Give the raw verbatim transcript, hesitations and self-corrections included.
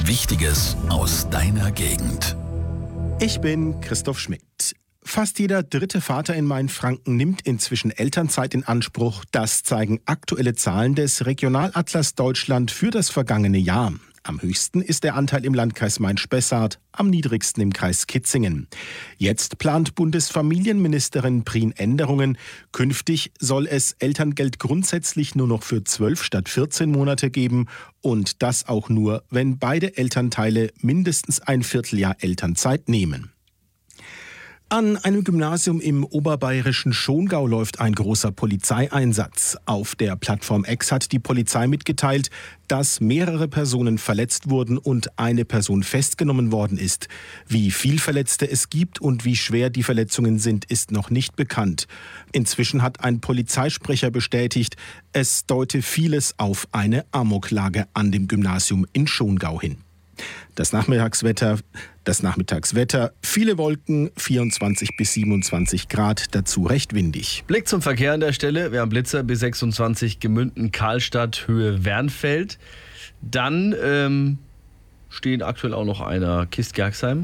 Wichtiges aus deiner Gegend. Ich bin Christoph Schmidt. Fast jeder dritte Vater in Mainfranken nimmt inzwischen Elternzeit in Anspruch. Das zeigen aktuelle Zahlen des Regionalatlas Deutschland für das vergangene Jahr. Am höchsten ist der Anteil im Landkreis Main-Spessart, am niedrigsten im Kreis Kitzingen. Jetzt plant Bundesfamilienministerin Prien Änderungen. Künftig soll es Elterngeld grundsätzlich nur noch für zwölf statt vierzehn Monate geben. Und das auch nur, wenn beide Elternteile mindestens ein Vierteljahr Elternzeit nehmen. An einem Gymnasium im oberbayerischen Schongau läuft ein großer Polizeieinsatz. Auf der Plattform X hat die Polizei mitgeteilt, dass mehrere Personen verletzt wurden und eine Person festgenommen worden ist. Wie viel Verletzte es gibt und wie schwer die Verletzungen sind, ist noch nicht bekannt. Inzwischen hat ein Polizeisprecher bestätigt, es deute vieles auf eine Amoklage an dem Gymnasium in Schongau hin. Das Nachmittagswetter, das Nachmittagswetter, viele Wolken, vierundzwanzig bis siebenundzwanzig Grad, dazu recht windig. Blick zum Verkehr an der Stelle. Wir haben Blitzer B sechsundzwanzig Gemünden, Karlstadt, Höhe Wernfeld. Dann ähm, stehen aktuell auch noch einer Kist-Gerxheim.